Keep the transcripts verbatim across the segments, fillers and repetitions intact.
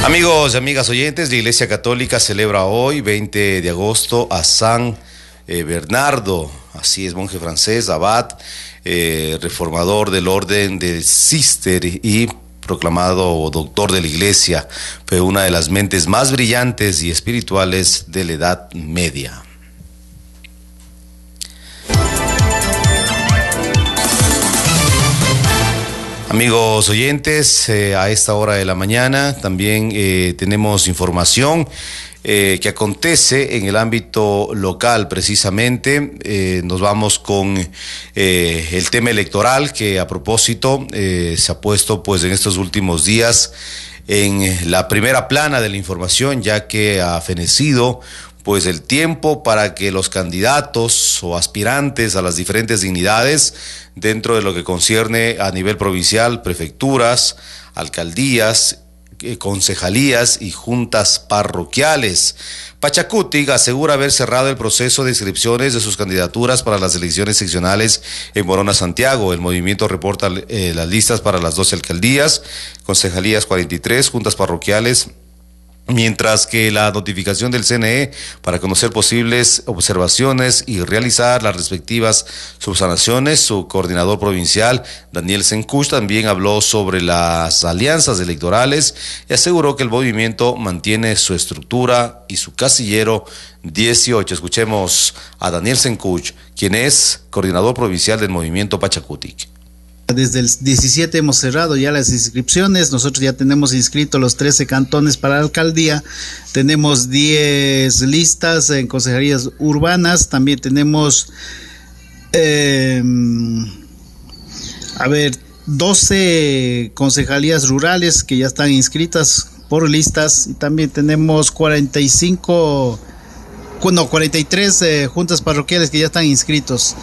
Amigos y amigas oyentes, la Iglesia Católica celebra hoy, veinte de agosto, a San eh, Bernardo, así es, monje francés, abad, eh, reformador del orden de Cister y proclamado doctor de la Iglesia. Fue una de las mentes más brillantes y espirituales de la Edad Media. Amigos oyentes, eh, a esta hora de la mañana también eh, tenemos información eh, que acontece en el ámbito local precisamente. Eh, nos vamos con eh, el tema electoral que a propósito eh, se ha puesto pues en estos últimos días en la primera plana de la información, ya que ha fenecido pues el tiempo para que los candidatos o aspirantes a las diferentes dignidades dentro de lo que concierne a nivel provincial, prefecturas, alcaldías, eh, concejalías y juntas parroquiales. Pachacutic asegura haber cerrado el proceso de inscripciones de sus candidaturas para las elecciones seccionales en Morona, Santiago. El movimiento reporta eh, las listas para las doce alcaldías, concejalías cuarenta y tres, juntas parroquiales, mientras que la notificación del C N E para conocer posibles observaciones y realizar las respectivas subsanaciones. Su coordinador provincial, Daniel Senkuch, también habló sobre las alianzas electorales y aseguró que el movimiento mantiene su estructura y su casillero dieciocho. Escuchemos a Daniel Senkuch, quien es coordinador provincial del movimiento Pachacutic. Desde el diecisiete hemos cerrado ya las inscripciones. Nosotros ya tenemos inscritos los trece cantones para la alcaldía. Tenemos diez listas en consejerías urbanas. También tenemos, eh, a ver, doce concejalías rurales que ya están inscritas por listas. Y también tenemos cuarenta y cinco, no, cuarenta y tres eh, juntas parroquiales que ya están inscritos.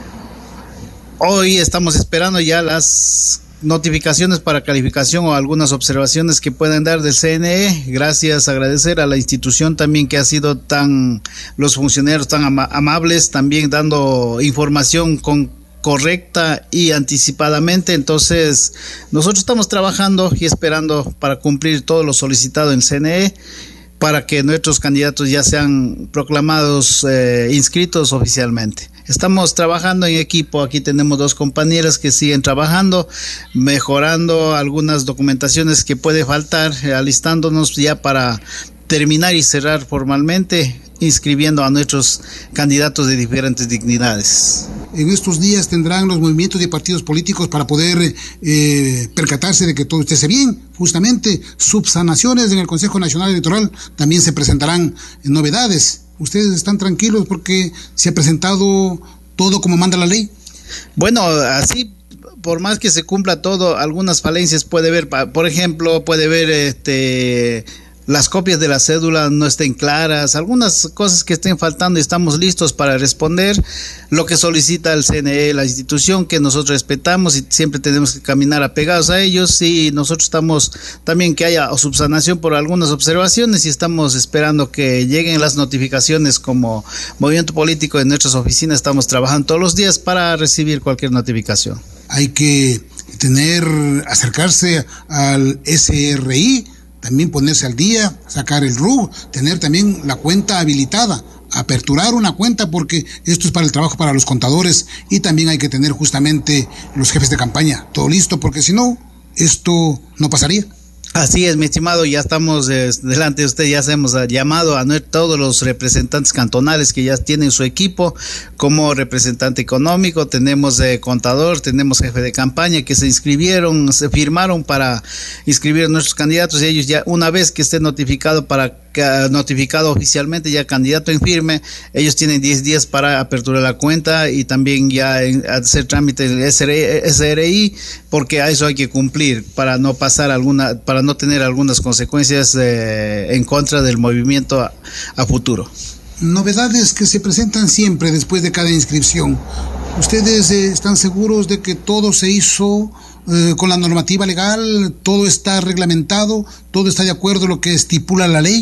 Hoy estamos esperando ya las notificaciones para calificación o algunas observaciones que puedan dar del C N E. Gracias, agradecer a la institución también que ha sido tan, los funcionarios tan ama- amables, también dando información con correcta y anticipadamente. Entonces, nosotros estamos trabajando y esperando para cumplir todo lo solicitado en C N E, para que nuestros candidatos ya sean proclamados, eh, inscritos oficialmente. Estamos trabajando en equipo. Aquí tenemos dos compañeras que siguen trabajando, mejorando algunas documentaciones que puede faltar, eh, alistándonos ya para terminar y cerrar formalmente, inscribiendo a nuestros candidatos de diferentes dignidades. En estos días tendrán los movimientos y partidos políticos para poder eh, percatarse de que todo esté bien. Justamente, subsanaciones en el Consejo Nacional Electoral también se presentarán novedades. ¿Ustedes están tranquilos porque se ha presentado todo como manda la ley? Bueno, así, por más que se cumpla todo, algunas falencias puede haber. Por ejemplo, puede haber este... las copias de la cédula no estén claras, algunas cosas que estén faltando y estamos listos para responder lo que solicita el C N E, la institución que nosotros respetamos y siempre tenemos que caminar apegados a ellos, y nosotros estamos también que haya subsanación por algunas observaciones y estamos esperando que lleguen las notificaciones. Como movimiento político en nuestras oficinas estamos trabajando todos los días para recibir cualquier notificación. Hay que tener, acercarse al S R I, también ponerse al día, sacar el R U, tener también la cuenta habilitada, aperturar una cuenta, porque esto es para el trabajo para los contadores, y también hay que tener justamente los jefes de campaña todo listo, porque si no, esto no pasaría. Así es, mi estimado, ya estamos eh, delante de usted, ya hemos llamado a todos los representantes cantonales que ya tienen su equipo como representante económico. Tenemos eh, contador, tenemos jefe de campaña que se inscribieron, se firmaron para inscribir a nuestros candidatos, y ellos ya, una vez que esté notificado para notificado oficialmente ya candidato en firme, ellos tienen diez días para aperturar la cuenta y también ya hacer trámite del S R I, porque a eso hay que cumplir para no pasar alguna, para no tener algunas consecuencias eh, en contra del movimiento a, a futuro. Novedades que se presentan siempre después de cada inscripción. ¿Ustedes eh, están seguros de que todo se hizo eh, con la normativa legal, todo está reglamentado, todo está de acuerdo a lo que estipula la ley?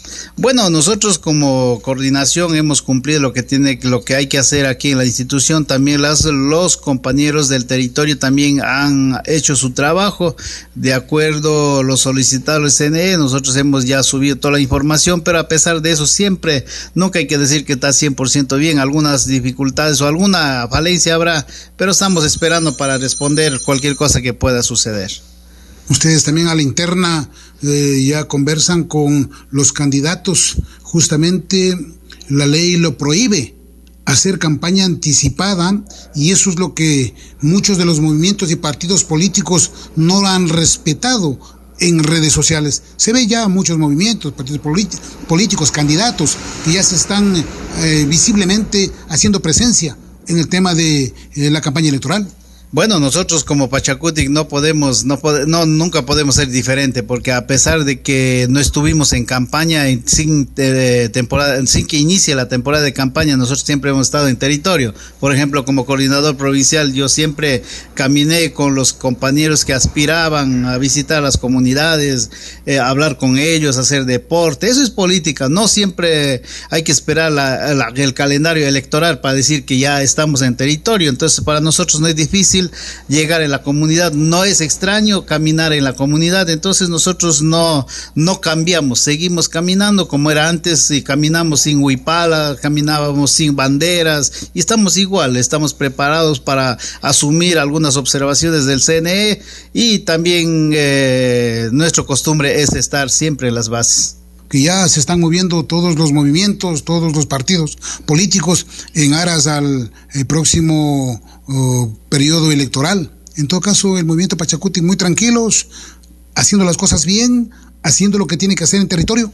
Bueno, nosotros como coordinación hemos cumplido lo que tiene, lo que hay que hacer aquí en la institución. También las, los compañeros del territorio también han hecho su trabajo de acuerdo a lo solicitado al C N E. Nosotros hemos ya subido toda la información, pero a pesar de eso siempre, nunca hay que decir que está cien por ciento bien. Algunas dificultades o alguna falencia habrá, pero estamos esperando para responder cualquier cosa que pueda suceder. Ustedes también a la interna eh, ya conversan con los candidatos. Justamente la ley lo prohíbe, hacer campaña anticipada, y eso es lo que muchos de los movimientos y partidos políticos no han respetado en redes sociales. Se ve ya muchos movimientos, partidos políticos, candidatos que ya se están eh, visiblemente haciendo presencia en el tema de eh, la campaña electoral. Bueno, nosotros como Pachakutik no podemos, no, pode, no nunca podemos ser diferente, porque a pesar de que no estuvimos en campaña, en, sin eh, temporada, sin que inicie la temporada de campaña, nosotros siempre hemos estado en territorio. Por ejemplo, como coordinador provincial, yo siempre caminé con los compañeros que aspiraban a visitar las comunidades, eh, hablar con ellos, hacer deporte. Eso es política. No siempre hay que esperar la, la, el calendario electoral para decir que ya estamos en territorio. Entonces, para nosotros no es difícil llegar en la comunidad, no es extraño caminar en la comunidad. Entonces nosotros no, no cambiamos, seguimos caminando como era antes, y caminamos sin huipala, caminábamos sin banderas, y estamos igual, estamos preparados para asumir algunas observaciones del C N E, y también eh, nuestra costumbre es estar siempre en las bases. Que ya se están moviendo todos los movimientos, todos los partidos políticos en aras al eh, próximo uh, periodo electoral. En todo caso, el movimiento Pachakutik muy tranquilos, haciendo las cosas bien, haciendo lo que tiene que hacer en territorio.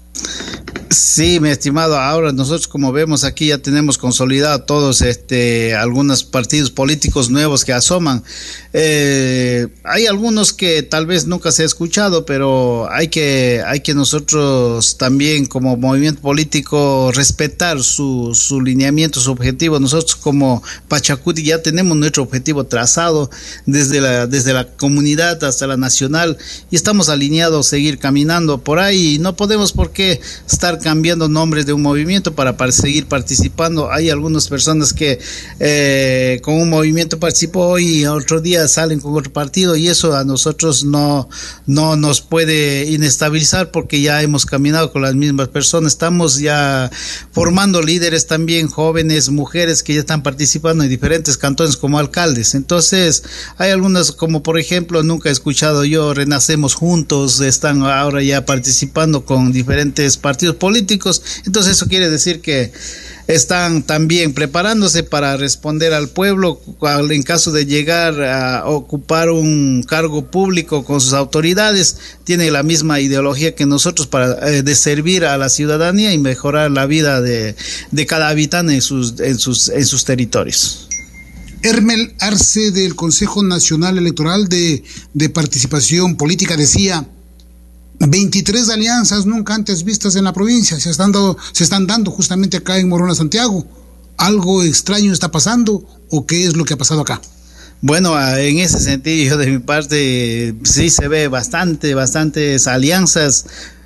Sí, mi estimado, ahora nosotros, como vemos aquí, ya tenemos consolidado todos este algunos partidos políticos nuevos que asoman. Eh, hay algunos que tal vez nunca se ha escuchado, pero hay que hay que nosotros también como movimiento político respetar su, su lineamiento, su objetivo. Nosotros como Pachakutik ya tenemos nuestro objetivo trazado desde la desde la comunidad hasta la nacional, y estamos alineados a seguir caminando por ahí, y no podemos por qué estar cambiando nombres de un movimiento para, para seguir participando. Hay algunas personas que eh, con un movimiento participó y otro día salen con otro partido, y eso a nosotros no, no nos puede inestabilizar, porque ya hemos caminado con las mismas personas. Estamos ya formando líderes también, jóvenes, mujeres que ya están participando en diferentes cantones como alcaldes. Entonces hay algunas, como por ejemplo, nunca he escuchado yo, Renacemos Juntos, están ahora ya participando con diferentes partidos políticos. Entonces eso quiere decir que están también preparándose para responder al pueblo en caso de llegar a ocupar un cargo público con sus autoridades. Tiene la misma ideología que nosotros para eh, de servir a la ciudadanía y mejorar la vida de, de cada habitante en sus, en sus, en sus territorios. Hermel Arce, del Consejo Nacional Electoral de, de Participación Política, decía: veintitrés alianzas nunca antes vistas en la provincia se están, dando, se están dando justamente acá en Morona, Santiago. ¿Algo extraño está pasando o qué es lo que ha pasado acá? Bueno, en ese sentido, yo de mi parte, sí se ve bastante, bastantes alianzas.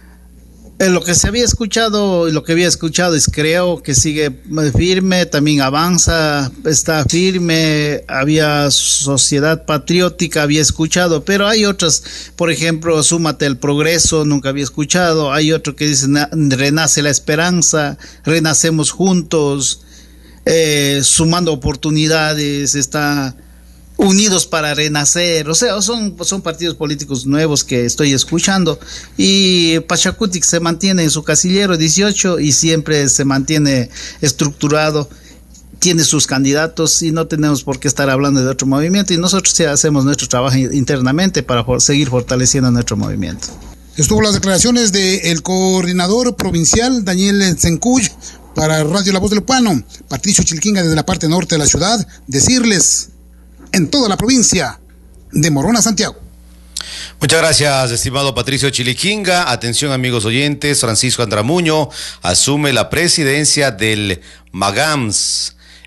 Lo que se había escuchado, lo que había escuchado es, creo que sigue firme, también avanza, está firme. Había Sociedad Patriótica, había escuchado, pero hay otras, por ejemplo, Súmate al Progreso, nunca había escuchado. Hay otro que dice Renace la Esperanza, Renacemos Juntos, eh, Sumando Oportunidades, está Unidos para Renacer. O sea, son, son partidos políticos nuevos que estoy escuchando, y Pachakutik se mantiene en su casillero dieciocho y siempre se mantiene estructurado, tiene sus candidatos, y no tenemos por qué estar hablando de otro movimiento, y nosotros sí hacemos nuestro trabajo internamente para for- seguir fortaleciendo nuestro movimiento. Estuvo las declaraciones del coordinador provincial Daniel Zencuy para Radio La Voz del Puano, Patricio Chiliquinga, desde la parte norte de la ciudad, decirles: en toda la provincia de Morona, Santiago. Muchas gracias, estimado Patricio Chiliquinga. Atención, amigos oyentes, Francisco Andramuño asume la presidencia del MAGAMS.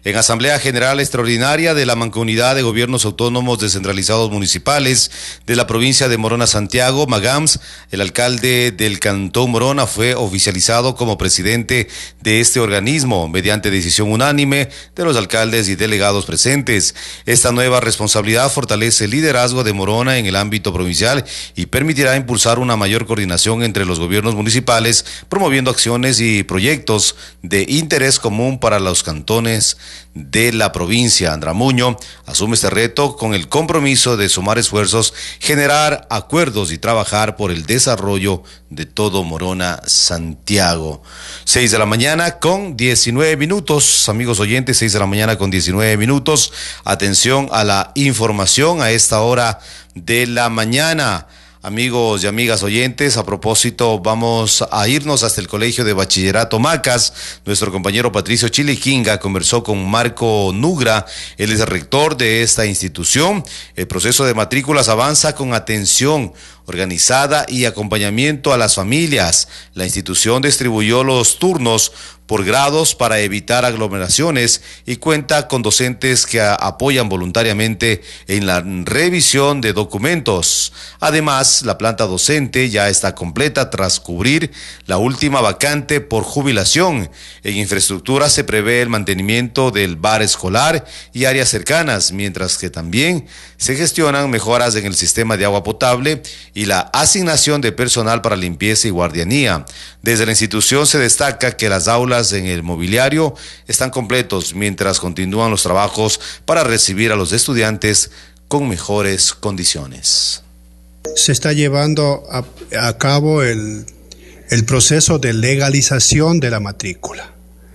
En Asamblea General Extraordinaria de la Mancomunidad de Gobiernos Autónomos Descentralizados Municipales de la provincia de Morona Santiago, Magams, el alcalde del Cantón Morona fue oficializado como presidente de este organismo mediante decisión unánime de los alcaldes y delegados presentes. Esta nueva responsabilidad fortalece el liderazgo de Morona en el ámbito provincial y permitirá impulsar una mayor coordinación entre los gobiernos municipales, promoviendo acciones y proyectos de interés común para los cantones de la provincia. Andramuño asume este reto con el compromiso de sumar esfuerzos, generar acuerdos y trabajar por el desarrollo de todo Morona Santiago. Seis de la mañana con diecinueve minutos, amigos oyentes, seis de la mañana con diecinueve minutos. Atención a la información a esta hora de la mañana. Amigos y amigas oyentes, a propósito, vamos a irnos hasta el Colegio de Bachillerato Macas. Nuestro compañero Patricio Chiliquinga conversó con Marco Nugra, él es el rector de esta institución. El proceso de matrículas avanza con atención organizada y acompañamiento a las familias. La institución distribuyó los turnos por grados para evitar aglomeraciones y cuenta con docentes que a, apoyan voluntariamente en la revisión de documentos. Además, la planta docente ya está completa tras cubrir la última vacante por jubilación. En infraestructura se prevé el mantenimiento del bar escolar y áreas cercanas, mientras que también se gestionan mejoras en el sistema de agua potable y la asignación de personal para limpieza y guardianía. Desde la institución se destaca que las aulas en el mobiliario están completos, mientras continúan los trabajos para recibir a los estudiantes con mejores condiciones. Se está llevando a, a cabo el, el proceso de legalización de la matrícula.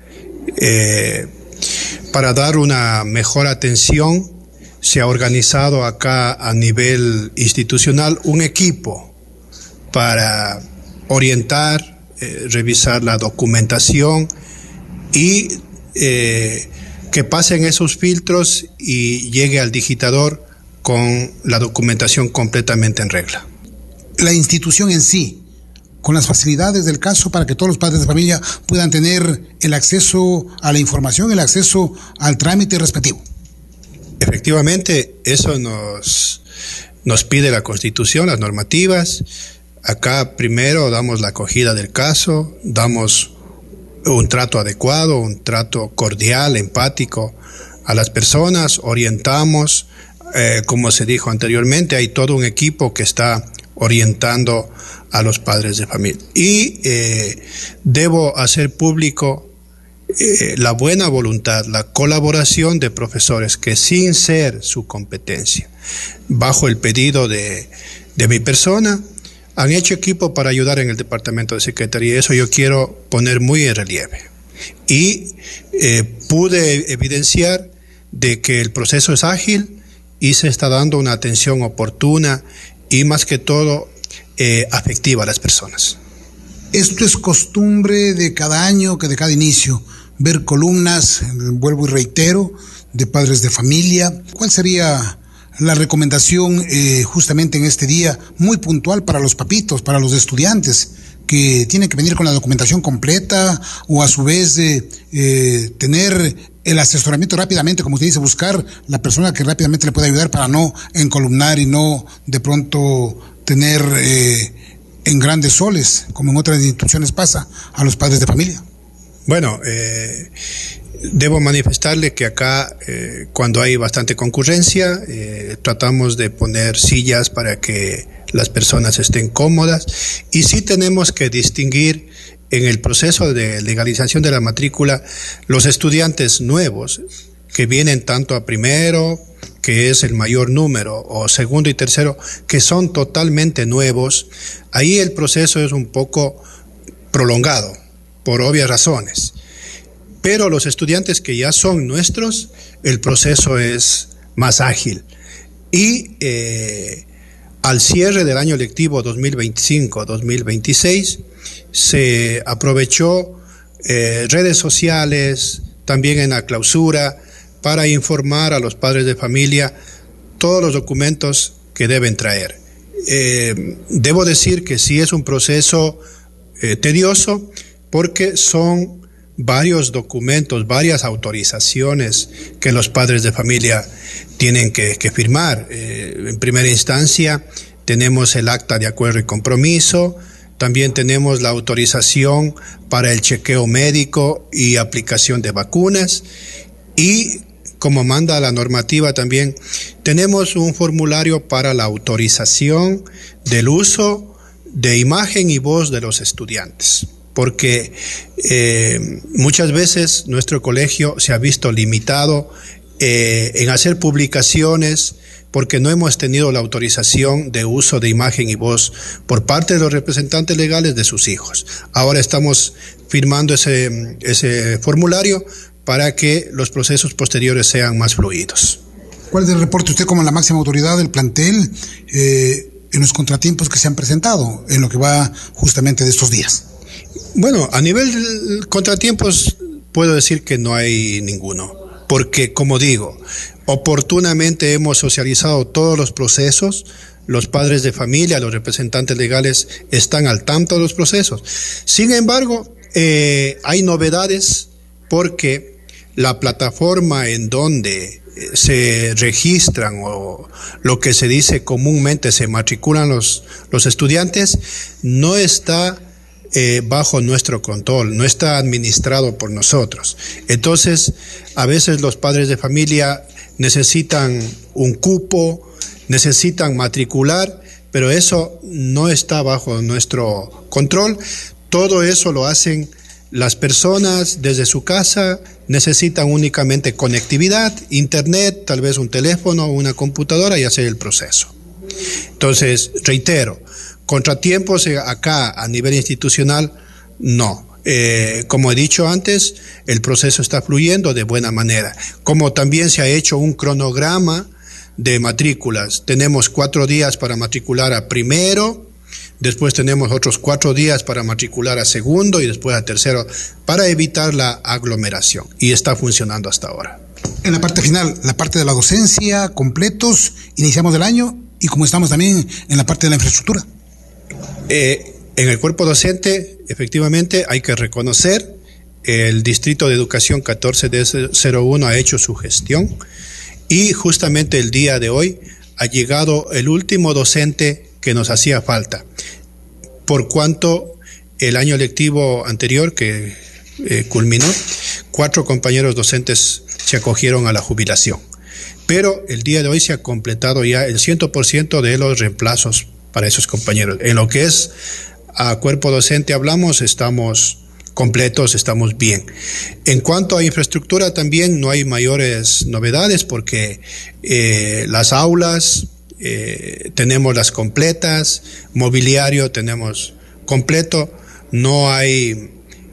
Eh, para dar una mejor atención, se ha organizado acá a nivel institucional un equipo para orientar, eh, revisar la documentación y eh, que pasen esos filtros y llegue al digitador con la documentación completamente en regla. La institución en sí, con las facilidades del caso para que todos los padres de familia puedan tener el acceso a la información, el acceso al trámite respectivo. Efectivamente, eso nos, nos pide la Constitución, las normativas. Acá primero damos la acogida del caso, damos un trato adecuado, un trato cordial, empático a las personas, orientamos, eh, como se dijo anteriormente, hay todo un equipo que está orientando a los padres de familia. Y eh, debo hacer público Eh, la buena voluntad, la colaboración de profesores que sin ser su competencia, bajo el pedido de, de mi persona, han hecho equipo para ayudar en el departamento de secretaría. Eso yo quiero poner muy en relieve. Y eh, pude evidenciar de que el proceso es ágil y se está dando una atención oportuna y más que todo eh, afectiva a las personas. Esto es costumbre de cada año, que de cada inicio, ver columnas, vuelvo y reitero, de padres de familia. ¿Cuál sería la recomendación eh, justamente en este día, muy puntual para los papitos, para los estudiantes, que tienen que venir con la documentación completa o a su vez eh, eh, tener el asesoramiento rápidamente, como usted dice, buscar la persona que rápidamente le pueda ayudar para no encolumnar y no de pronto tener eh, en grandes soles, como en otras instituciones pasa, a los padres de familia? Bueno, eh, debo manifestarle que acá, eh, cuando hay bastante concurrencia, eh, tratamos de poner sillas para que las personas estén cómodas y sí tenemos que distinguir en el proceso de legalización de la matrícula los estudiantes nuevos que vienen tanto a primero, que es el mayor número, o segundo y tercero, que son totalmente nuevos. Ahí el proceso es un poco prolongado, por obvias razones. Pero los estudiantes que ya son nuestros, el proceso es más ágil. Y eh, al cierre del año lectivo dos mil veinticinco dos mil veintiséis, se aprovechó eh, redes sociales, también en la clausura, para informar a los padres de familia todos los documentos que deben traer. Eh, debo decir que sí es un proceso eh, tedioso, porque son varios documentos, varias autorizaciones que los padres de familia tienen que, que firmar. Eh, en primera instancia tenemos el acta de acuerdo y compromiso, también tenemos la autorización para el chequeo médico y aplicación de vacunas, y como manda la normativa también tenemos un formulario para la autorización del uso de imagen y voz de los estudiantes, porque eh, muchas veces nuestro colegio se ha visto limitado eh, en hacer publicaciones porque no hemos tenido la autorización de uso de imagen y voz por parte de los representantes legales de sus hijos. Ahora estamos firmando ese, ese formulario para que los procesos posteriores sean más fluidos. ¿Cuál es el reporte usted como la máxima autoridad del plantel eh, en los contratiempos que se han presentado en lo que va justamente de estos días? Bueno, a nivel de contratiempos puedo decir que no hay ninguno, porque como digo, oportunamente hemos socializado todos los procesos, los padres de familia, los representantes legales están al tanto de los procesos. Sin embargo, eh, hay novedades porque la plataforma en donde se registran o lo que se dice comúnmente se matriculan los, los estudiantes no está eh, bajo nuestro control, no está administrado por nosotros. Entonces, a veces los padres de familia necesitan un cupo, necesitan matricular, pero eso no está bajo nuestro control. Todo eso lo hacen las personas desde su casa, necesitan únicamente conectividad, internet, tal vez un teléfono, una computadora y hacer el proceso. Entonces, reitero, contratiempos acá a nivel institucional, no. Eh, como he dicho antes, el proceso está fluyendo de buena manera. Como también se ha hecho un cronograma de matrículas. Tenemos cuatro días para matricular a primero, después tenemos otros cuatro días para matricular a segundo y después a tercero, para evitar la aglomeración. Y está funcionando hasta ahora. En la parte final, la parte de la docencia, completos, iniciamos el año, y como estamos también en la parte de la infraestructura. Eh, en el cuerpo docente, efectivamente, hay que reconocer, el Distrito de Educación catorce D cero uno ha hecho su gestión, y justamente el día de hoy ha llegado el último docente que nos hacía falta, por cuanto el año lectivo anterior que eh, culminó, cuatro compañeros docentes se acogieron a la jubilación, pero el día de hoy se ha completado ya el cien por ciento de los reemplazos para esos compañeros. En lo que es a cuerpo docente hablamos, estamos completos, estamos bien. En cuanto a infraestructura también no hay mayores novedades porque eh, las aulas eh, tenemos las completas, mobiliario tenemos completo, no hay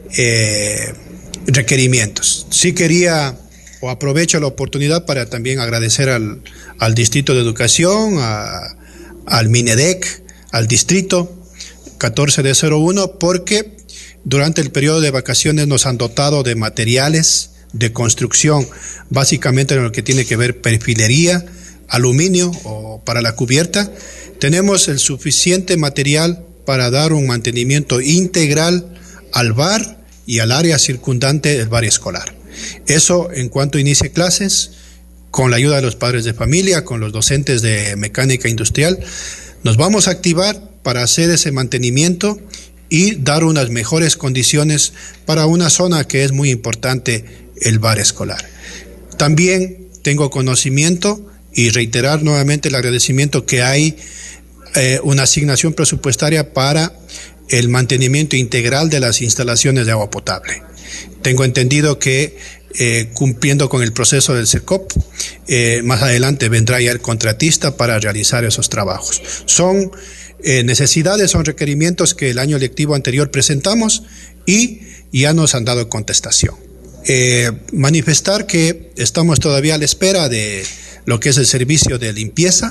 eh, requerimientos. Sí quería o aprovecho la oportunidad para también agradecer al, al Distrito de Educación, a, al Minedec, al Distrito catorce D cero uno, porque durante el periodo de vacaciones nos han dotado de materiales de construcción, básicamente en lo que tiene que ver perfilería, aluminio o para la cubierta. Tenemos el suficiente material para dar un mantenimiento integral al bar y al área circundante del bar escolar. Eso en cuanto inicie clases, con la ayuda de los padres de familia, con los docentes de mecánica industrial, nos vamos a activar para hacer ese mantenimiento y dar unas mejores condiciones para una zona que es muy importante, el bar escolar. También tengo conocimiento y reiterar nuevamente el agradecimiento que hay eh, una asignación presupuestaria para el mantenimiento integral de las instalaciones de agua potable. Tengo entendido que eh, cumpliendo con el proceso del CERCOP, eh, más adelante vendrá ya el contratista para realizar esos trabajos. Son eh, necesidades, son requerimientos que el año lectivo anterior presentamos y ya nos han dado contestación. Eh, manifestar que estamos todavía a la espera de lo que es el servicio de limpieza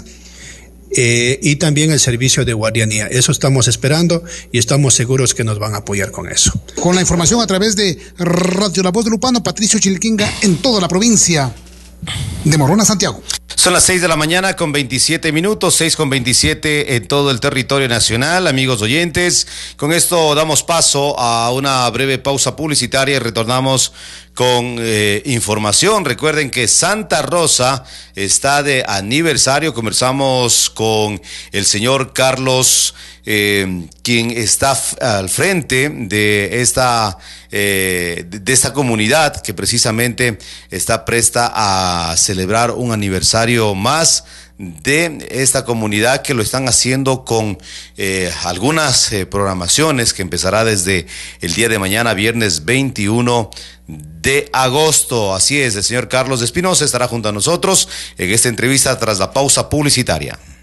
eh, y también el servicio de guardianía. Eso estamos esperando y estamos seguros que nos van a apoyar con eso. Con la información a través de Radio La Voz de Lupano, Patricio Chilquinga, en toda la provincia. de Morona, Santiago. Son las seis de la mañana con veintisiete minutos, seis con veintisiete en todo el territorio nacional, amigos oyentes. Con esto damos paso a una breve pausa publicitaria y retornamos con eh, información. Recuerden que Santa Rosa está de aniversario. Conversamos con el señor Carlos, eh, quien está al frente de esta eh, de esta comunidad que precisamente está presta a celebrar un aniversario más de esta comunidad, que lo están haciendo con eh, algunas eh, programaciones que empezará desde el día de mañana, viernes veintiuno de agosto. Así es, el señor Carlos Espinosa estará junto a nosotros en esta entrevista tras la pausa publicitaria.